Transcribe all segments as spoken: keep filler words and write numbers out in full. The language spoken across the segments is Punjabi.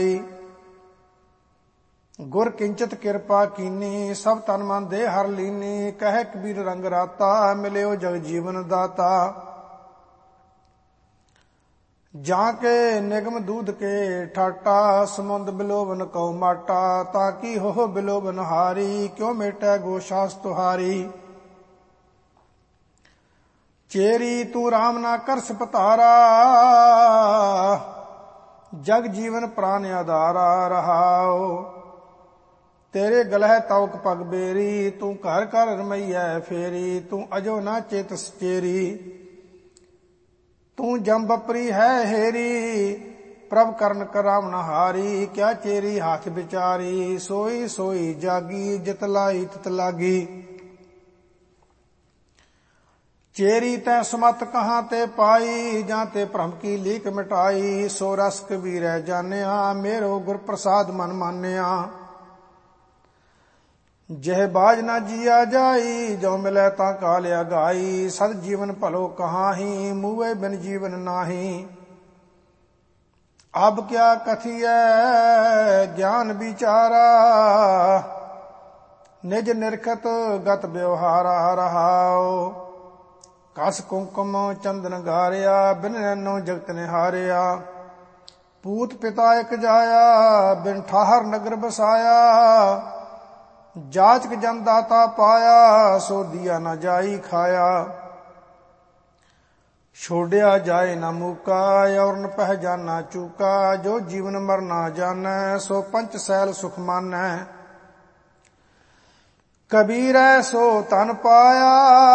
ਗੁਰ ਕਿੰਚਤ ਕਿਰਪਾ ਕੀਨੀ, ਸਭ ਤਨ ਮਨ ਦੇ ਹਰ ਲੀਨੀ। ਕਹਿ ਕਬੀਰ ਰੰਗ ਰਾਤਾ, ਮਿਲਿਓ ਜਗ ਜੀਵਨ ਦਾਤਾ। ਜਾਂ ਕੇ ਨਿਗਮ ਦੂਧ ਕੇ ਠਾਟਾ, ਸਮੁੰਦ ਬਿਲੋਵਨ ਕਉ ਮਾਟਾ। ਤਾਂ ਕੀ ਹੋ ਬਿਲੋਵਨ ਹਾਰੀ, ਕਿਉ ਮੇਟੈ ਗੋਸ਼ਾਸ ਤੁਹਾਰੀ। ਚੇਰੀ ਤੂੰ ਰਾਮ ਨਾ ਕਰਸ ਪਤਾਰਾ, ਜਗ ਜੀਵਨ ਪ੍ਰਾਨ ਆਧਾਰਾ। ਰਹਾਉ ਤੇਰੇ ਗਲਹਿ ਤੌਕ ਪਗ ਬੇਰੀ, ਤੂੰ ਘਰ ਘਰ ਰਮਈਐ ਫੇਰੀ। ਤੂੰ ਅਜੋ ਨਾ ਚੇਤਸ ਚੇਰੀ, ਤੂੰ ਜਮ ਬਪਰੀ ਹੈ ਹੇਰੀ। ਪ੍ਰਭ ਕਰਨ ਕਰਾਵਨ ਹਾਰੀ, ਕਿਆ ਚੇਰੀ ਹੱਥ ਵਿਚਾਰੀ। ਸੋਈ ਸੋਈ ਜਾਗੀ, ਜਿਤ ਲਾਈ ਤਿਤ ਲਾਗੀ। ਚੇਰੀ ਤੈ ਸਮਤ ਕਹਾਂ ਤੇ ਪਾਈ, ਜਾਂ ਤੇ ਭ੍ਰਮ ਕੀ ਲੀਕ ਮਿਟਾਈ। ਸੋ ਰਸ ਕਬੀਰੈ ਜਾਣਿਆ, ਮੇਰੋ ਗੁਰ ਪ੍ਰਸਾਦ ਮਨ ਮਾਨਿਆ। ਜਹ ਬਾਜ ਨਾ ਜੀਆ ਜਾਈ, ਜੋ ਮਿਲੈ ਤਾਂ ਕਾਲਿਆ ਗਾਈ। ਸਦ ਜੀਵਨ ਭਲੋ ਕਹਾਹੀ, ਮੂਵੇ ਬਿਨ ਜੀਵਨ ਨਾਹੀ। ਅਬ ਕਿਆ ਕਥੀਐ ਗਿਆਨ ਵਿਚਾਰਾ, ਨਿਜ ਨਿਰਖਤ ਗਤ ਵਿਵਹਾਰਾ। ਰਹਾਉ ਕਸ ਕੁੰਕੁਮ ਚੰਦਨ ਗਾਰਿਆ, ਬਿਨ ਨੈਨੋ ਜਗਤ ਨਿਹਾਰਿਆ। ਪੂਤ ਪਿਤਾ ਇਕ ਜਾਇਆ, ਬਿਨ ਠਾਹਰ ਨਗਰ ਬਸਾਇਆ। ਜਾਚਕ ਜਨ ਦਾਤਾ ਪਾਇਆ, ਸੋ ਦੀਆ ਨਾ ਜਾਈ ਖਾਇਆ। ਛੋੜਿਆ ਜਾਏ ਨਾ ਮੂਕਾ, ਔਰ ਨ ਪਹਿਚਾਨਾ ਚੂਕਾ। ਜੋ ਜੀਵਨ ਮਰ ਨਾ ਜਾਣੈ, ਸੋ ਪੰਚ ਸੈਲ ਸੁਖ ਮਾਨੈ। ਕਬੀਰੈ ਸੋ ਤਨ ਪਾਇਆ,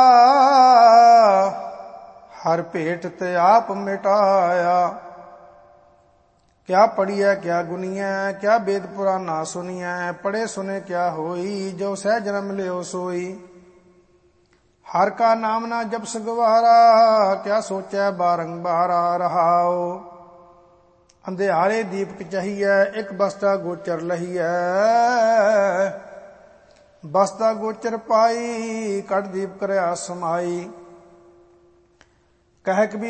ਹਰ ਭੇਟ ਤੇ ਆਪ ਮਿਟਾਇਆ। ਕਿਆ ਪੜੀਐ ਕਿਆ ਗੁਨੀਐ, ਕਿਆ ਵੇਦ ਪੁਰਾਨਾ ਸੁਨੀਐ। ਪੜੇ ਸੁਨੇ ਕਿਆ ਹੋਈ, ਜੋ ਸਹਿ ਜਨਮ ਲਿਓ ਸੋਈ। ਹਰ ਕਾ ਨਾਮ ਨਾ ਜਪਸ ਗਵਾਰਾ, ਕਿਆ ਸੋਚੈ ਬਾਰੰਬਾਰਾ। ਰਹਾਉ ਅੰਧਿਆਰੇ ਦੀਪਕ ਚਾਹੀਐ, ਇੱਕ ਬਸਤਾ ਗੋਚਰ ਲਹੀਐ। ਬਸਤਾ ਗੋਚਰ ਪਾਈ, ਕਟ ਦੀਪ ਕਰਿਆ ਸਮਾਈ। ਕਹਿ ਕਬੀਰ